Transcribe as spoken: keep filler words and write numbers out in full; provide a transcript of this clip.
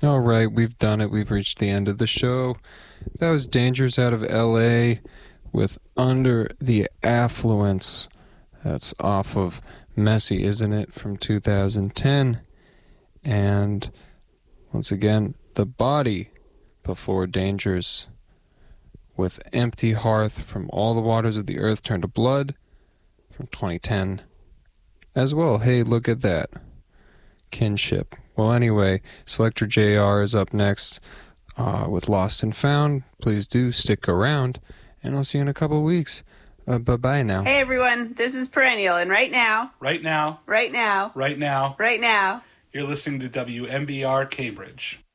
All right, we've done it. We've reached the end of the show. That was Dangers out of L A with Under the Affluence. That's off of Messy, Isn't It, from two thousand ten. And once again, The Body before Dangers with Empty Hearth from All the Waters of the Earth Turn to Blood from twenty ten as well. Hey, look at that. Kinship. Well, anyway, Selector J R is up next uh, with Lost and Found. Please do stick around, and I'll see you in a couple of weeks. Uh, bye-bye now. Hey, everyone. This is Perennial, and right now... Right now. Right now. Right now. Right now. You're listening to W M B R Cambridge.